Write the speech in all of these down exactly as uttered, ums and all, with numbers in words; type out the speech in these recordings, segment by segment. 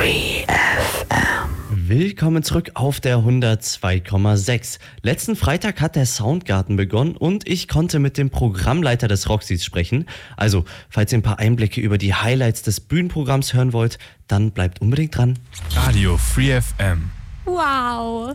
Free F M. Willkommen zurück auf der hundertzwei Komma sechs. Letzten Freitag hat der Soundgarten begonnen und ich konnte mit dem Programmleiter des Roxys sprechen. Also, falls ihr ein paar Einblicke über die Highlights des Bühnenprogramms hören wollt, dann bleibt unbedingt dran. Radio Free F M. Wow.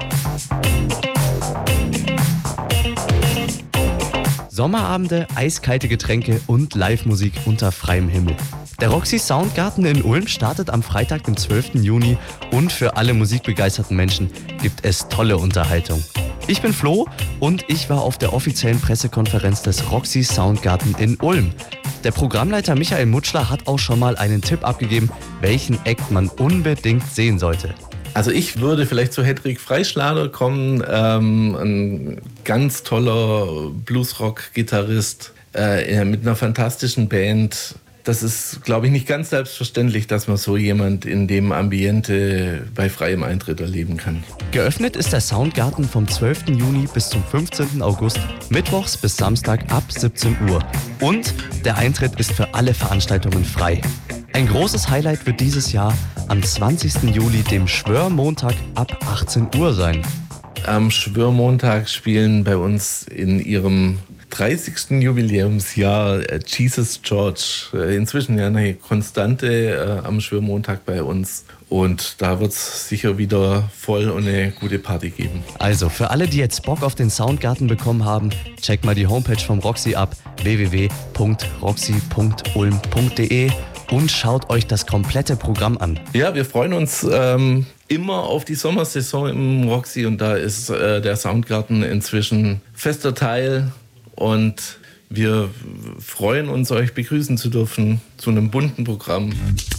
Sommerabende, eiskalte Getränke und Live-Musik unter freiem Himmel. Der Roxy Soundgarten in Ulm startet am Freitag, dem zwölften Juni und für alle musikbegeisterten Menschen gibt es tolle Unterhaltung. Ich bin Flo und ich war auf der offiziellen Pressekonferenz des Roxy Soundgarten in Ulm. Der Programmleiter Michael Mutschler hat auch schon mal einen Tipp abgegeben, welchen Act man unbedingt sehen sollte. Also ich würde vielleicht zu Hedwig Freischlader kommen, ähm, ein ganz toller Bluesrock-Gitarrist äh, mit einer fantastischen Band. Das ist, glaube ich, nicht ganz selbstverständlich, dass man so jemand in dem Ambiente bei freiem Eintritt erleben kann. Geöffnet ist der Soundgarten vom zwölften Juni bis zum fünfzehnten August, mittwochs bis Samstag ab siebzehn Uhr. Und der Eintritt ist für alle Veranstaltungen frei. Ein großes Highlight wird dieses Jahr am zwanzigsten Juli, dem Schwörmontag, ab achtzehn Uhr sein. Am Schwörmontag spielen bei uns in ihrem dreißigsten Jubiläumsjahr Jesus George. Inzwischen ja eine Konstante äh, am Schwörmontag bei uns. Und da wird es sicher wieder voll und eine gute Party geben. Also für alle, die jetzt Bock auf den Soundgarten bekommen haben, checkt mal die Homepage vom Roxy ab, w w w punkt roxy punkt ulm punkt d e, und schaut euch das komplette Programm an. Ja, wir freuen uns ähm, immer auf die Sommersaison im Roxy und da ist äh, der Soundgarten inzwischen fester Teil. Und wir freuen uns, euch begrüßen zu dürfen zu einem bunten Programm.